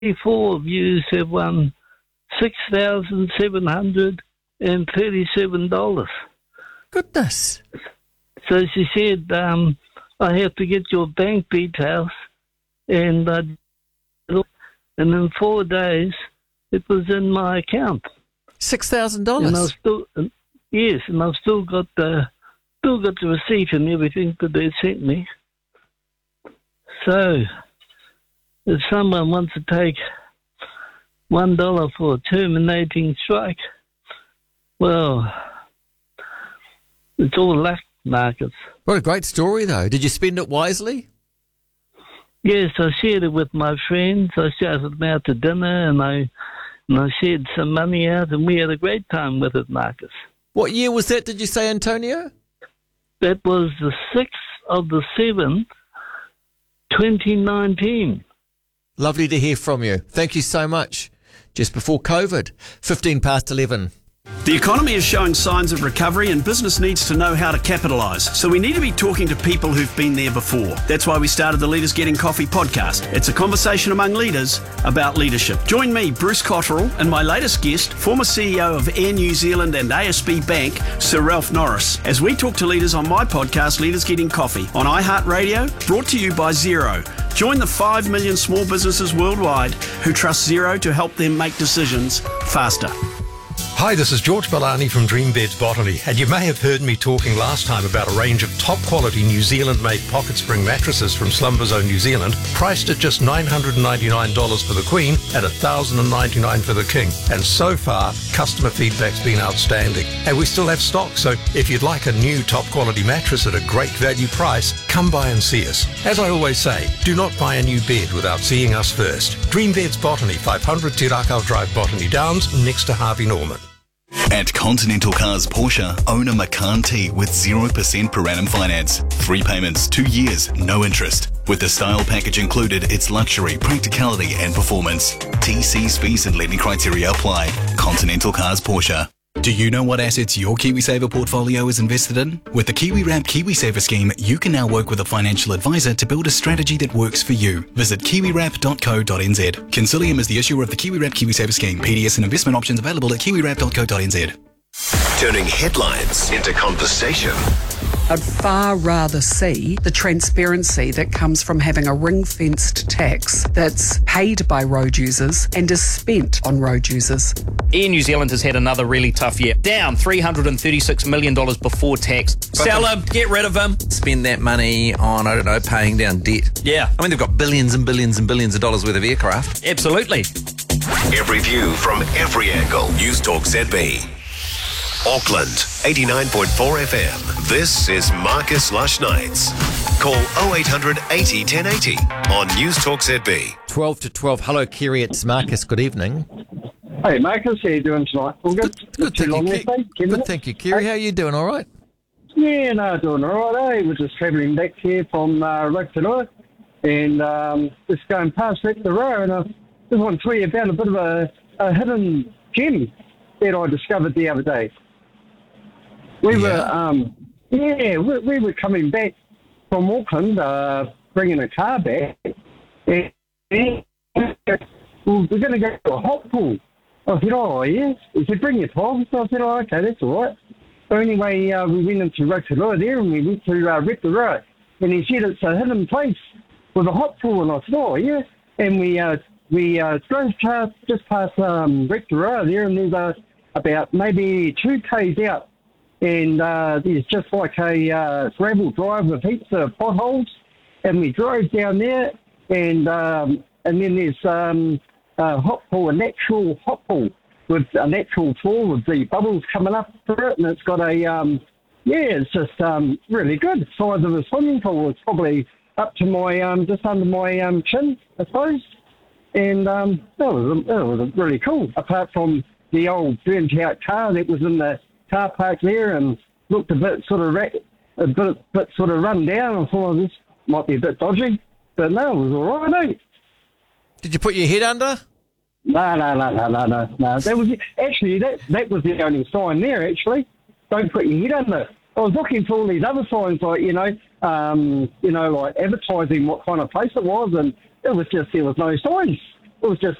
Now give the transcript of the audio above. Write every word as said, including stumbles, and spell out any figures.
Four views have won six thousand seven hundred and thirty-seven dollars. Goodness. So she said, um, I have to get your bank details, and I and in four days it was in my account. Six thousand And I've dollars. still, yes, and I've still got the still got the receipt and everything that they sent me. So, if someone wants to take one dollar for a terminating strike, well, it's all luck, Marcus. What a great story, though. Did you spend it wisely? Yes, I shared it with my friends. I shouted them out to dinner, and I and I shared some money out, and we had a great time with it, Marcus. What year was that, did you say, Antonio? That was the sixth of the seventh, twenty nineteen. Lovely to hear from you. Thank you so much. Just before COVID, fifteen past eleven. The economy is showing signs of recovery and business needs to know how to capitalise. So we need to be talking to people who've been there before. That's why we started the Leaders Getting Coffee podcast. It's a conversation among leaders about leadership. Join me, Bruce Cotterill, and my latest guest, former C E O of Air New Zealand and A S B Bank, Sir Ralph Norris, as we talk to leaders on my podcast, Leaders Getting Coffee, on iHeartRadio, brought to you by Xero. Join the five million small businesses worldwide who trust Xero to help them make decisions faster. Hi, this is George Balani from Dream Beds Botany, and you may have heard me talking last time about a range of top-quality New Zealand-made pocket spring mattresses from Slumber Zone New Zealand, priced at just nine hundred ninety-nine dollars for the Queen and one thousand ninety-nine dollars for the King. And so far, customer feedback's been outstanding. And we still have stock, so if you'd like a new top-quality mattress at a great value price, come by and see us. As I always say, do not buy a new bed without seeing us first. Dream Beds Botany, five hundred Te Rakau Drive, Botany Downs, next to Harvey Norman. At Continental Cars Porsche, own a Macan T with zero percent per annum finance. Three payments, two years, no interest. With the style package included, it's luxury, practicality and performance. T Cs, fees and lending criteria apply. Continental Cars Porsche. Do you know what assets your KiwiSaver portfolio is invested in? With the KiwiWrap KiwiSaver scheme, you can now work with a financial advisor to build a strategy that works for you. Visit kiwi wrap dot co dot n z. Consilium is the issuer of the KiwiWrap KiwiSaver scheme. P D S and investment options available at kiwi wrap dot co dot n z. Turning headlines into conversation. I'd far rather see the transparency that comes from having a ring-fenced tax that's paid by road users and is spent on road users. Air New Zealand has had another really tough year. Down three hundred thirty-six million dollars before tax. Sell him, get rid of him. Spend that money on, I don't know, paying down debt. Yeah. I mean, they've got billions and billions and billions of dollars worth of aircraft. Absolutely. Every view from every angle. News Talk Z B. Auckland, eighty-nine point four F M. This is Marcus Lush Nights. Call oh eight hundred eighty ten eighty on News Talk Z B. twelve to twelve. Hello, Kerry. It's Marcus. Good evening. Hey, Marcus. How you doing tonight? All good? Good, good, thank you, Ke- Ten good minutes? thank you, Kerry. How are you doing? All right? Yeah, no, doing all right, eh? We're just travelling back here from uh, Rotorua and um, just going past Rotorua, and I just want to tell you about a bit of a, a hidden gem that I discovered the other day. We Yeah. were, um, yeah, we, we were coming back from Auckland, uh, bringing a car back, and, and well, we're going to go to a hot pool. I said, oh, yeah. He said, bring your dogs. So I said, oh, okay, that's all right. So anyway, uh, we went into Rotorua there, and we went to uh, Rotorua, and he said it's a hidden place with a hot pool, and I said, oh, yeah. And we uh, we uh, drove past, just past um, Rotorua there, and there's uh, about maybe two k's out, and uh, there's just like a uh, gravel drive with heaps of potholes, and we drove down there, and um, and then there's um, a hot pool, a natural hot pool with a natural floor with the bubbles coming up through it, and it's got a um, yeah, it's just um, really good. Size of a swimming pool. It's probably up to my um, just under my um, chin, I suppose, and um, that was that was really cool. Apart from the old burnt out car that was in the car park there and looked a bit sort of ra- a bit, bit sort of run down. I thought, oh, this might be a bit dodgy, but no, it was all right, eh? Did you put your head under? No, no, no, no, no, no, no. That was actually that that was the only sign there. Actually, don't put your head under. I was looking for all these other signs, like you know, um, you know, like advertising what kind of place it was, and it was just there was no signs. was just